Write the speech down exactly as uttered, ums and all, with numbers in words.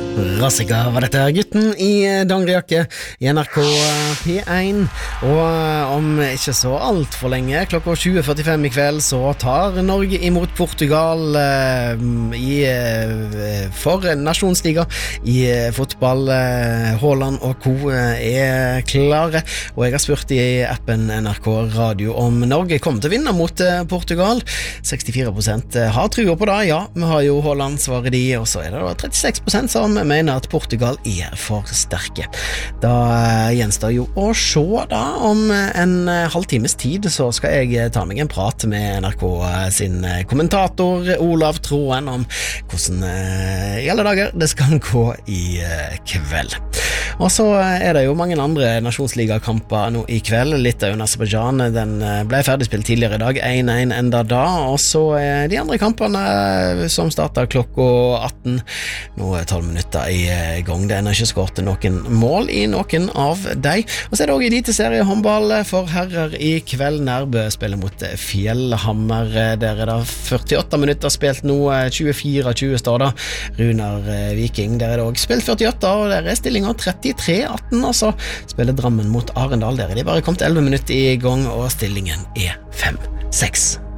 Rassika var dette gutten i dongerijakke i N R K P én. Og om ikke så alt for lenge, klokka tjue førtifem i kveld, så tar Norge imot Portugal eh, i, eh, for nasjonsliga i eh, fotball. eh, Haaland og co. er klare, og jeg har spurt i appen N R K Radio om Norge kommer til å vinne mot eh, Portugal. sekstifire prosent har trua på det, ja, vi har jo Haaland, svarer de, og så er det da trettiseks prosent som mener at Portugal er for sterke. Da gjenstår jo å se da, om en halvtimes tid så skal jeg ta meg en prat med N R K sin kommentator Olav Troen om hvordan i alle dager det skal gå i kveld. Og så er det jo mange andre nasjonsligakamper nå i kveld. Litt av Aserbajdsjan, den ble ferdigspilt tidligere i dag, én én enda da, og så er de andre kampene som starter klokka atten, nå er tolv minutter i gang. Det er ikke skåret noen mål i noen av dem. Og så er det også eliteserie håndball for herrer i kveld. Nærbø spiller mot Fjellhammer. Der er det førtiåtte minutter spilt nå, tjuefire tjue står det. Runar Viking, der er det også spilt førtiåtte, og der er stillingen trettitre atten, og så spiller Drammen mot Arendal. Der er de bare kommet elleve minutter i gang, og stillingen er fem seks.